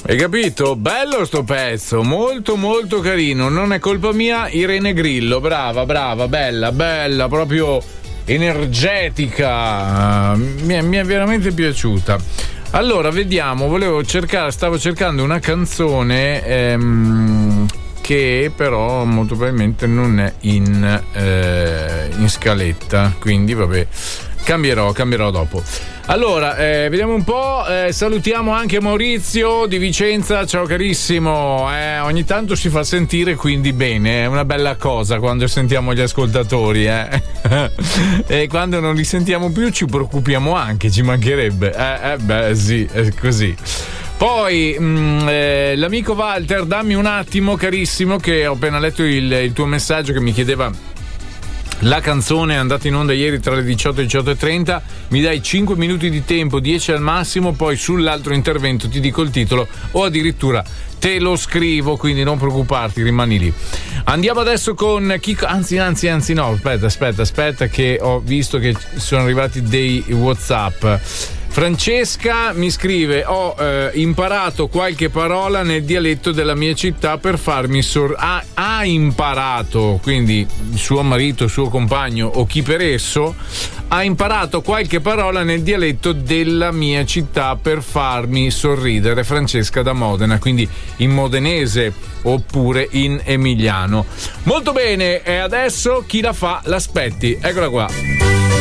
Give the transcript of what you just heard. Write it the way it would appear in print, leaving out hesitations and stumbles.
Hai capito? Bello sto pezzo, molto molto carino. Non è colpa mia, Irene Grillo, brava, bella, proprio energetica. Mi è veramente piaciuta. Allora, vediamo, stavo cercando una canzone che però molto probabilmente non è in scaletta, quindi vabbè, cambierò dopo. Allora, vediamo un po', salutiamo anche Maurizio di Vicenza, ciao carissimo, ogni tanto si fa sentire, quindi bene, è una bella cosa quando sentiamo gli ascoltatori, e quando non li sentiamo più ci preoccupiamo anche, ci mancherebbe, beh sì, è così. Poi l'amico Walter, dammi un attimo carissimo, che ho appena letto il tuo messaggio che mi chiedeva la canzone è andata in onda ieri tra le 18 e 18:30, mi dai 5 minuti di tempo, 10 al massimo, poi sull'altro intervento ti dico il titolo o addirittura te lo scrivo, quindi non preoccuparti, rimani lì. Andiamo adesso con Chico, anzi no, aspetta che ho visto che sono arrivati dei WhatsApp. Francesca mi scrive: ho imparato qualche parola nel dialetto della mia città per farmi ha imparato, quindi suo marito, suo compagno o chi per esso ha imparato qualche parola nel dialetto della mia città per farmi sorridere. Francesca da Modena, quindi in modenese oppure in emiliano. Molto bene, e adesso chi la fa? L'aspetti, eccola qua.